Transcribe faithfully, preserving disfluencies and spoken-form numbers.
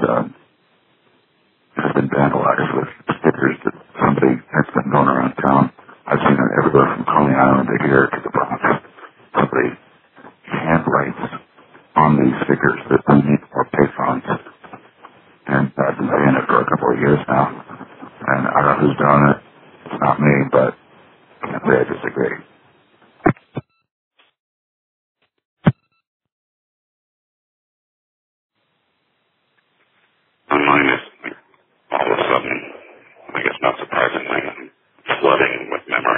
uh, has been vandalized with stickers that somebody has been going around town. I've seen it everywhere from Coney Island to here to the Bronx. Somebody handwrites on these stickers that we need more payphones. And I've been saying it for a couple of years now. And I don't know who's doing it. It's not me, but I can't say I disagree. My mind is, all of a sudden, I guess not surprisingly,